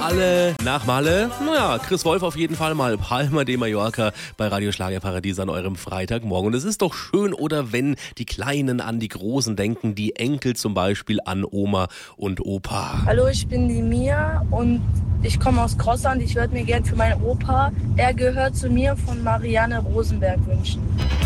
alle nach Malle. Naja, Chris Wolf auf jeden Fall mal Palma de Mallorca bei Radio Schlagerparadies an eurem Freitagmorgen. Und es ist doch schön, oder wenn die Kleinen an die Großen denken, die Enkel zum Beispiel an Oma und Opa. Hallo, ich bin die Mia und ich komme aus Crossland. Ich würde mir gern für meinen Opa, er gehört zu mir, von Marianne Rosenberg wünschen.